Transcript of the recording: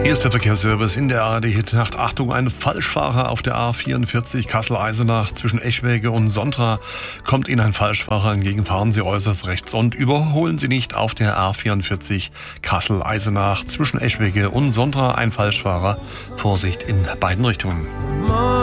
Hier ist der Verkehrsservice in der ARD-Hitnacht. Achtung, ein Falschfahrer auf der A44 Kassel-Eisenach zwischen Eschwege und Sontra. Kommt Ihnen ein Falschfahrer entgegen, fahren Sie äußerst rechts und überholen Sie nicht auf der A44 Kassel-Eisenach zwischen Eschwege und Sontra. Ein Falschfahrer. Vorsicht in beiden Richtungen.